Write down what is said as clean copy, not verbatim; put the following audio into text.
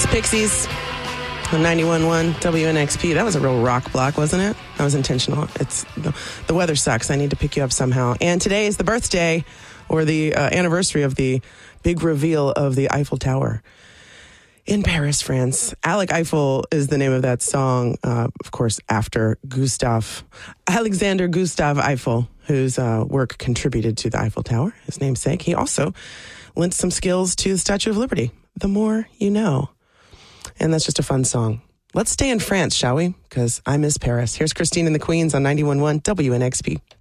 Pixies on 91.1 WNXP. That was a real rock block, wasn't it? That was intentional. It's the weather sucks. I need to pick you up somehow. And today is the birthday or the anniversary of the big reveal of the Eiffel Tower in Paris, France. Alec Eiffel is the name of that song, of course, after Alexander Gustave Eiffel, whose work contributed to the Eiffel Tower, his namesake. He also lent some skills to the Statue of Liberty. The More You Know. And that's just a fun song. Let's stay in France, shall we? Because I miss Paris. Here's Christine and the Queens on 91.1 WNXP.